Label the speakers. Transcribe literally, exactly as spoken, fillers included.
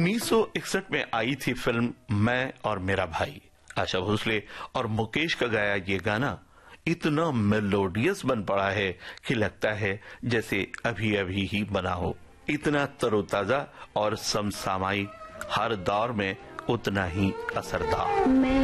Speaker 1: उन्नीस सौ इकसठ में आई थी फिल्म मैं और मेरा भाई। आशा भोसले और मुकेश का गाया ये गाना इतना मेलोडियस बन पड़ा है कि लगता है जैसे अभी अभी ही बना हो। इतना तरोताजा और समसामयिक, हर दौर में उतना ही असरदार।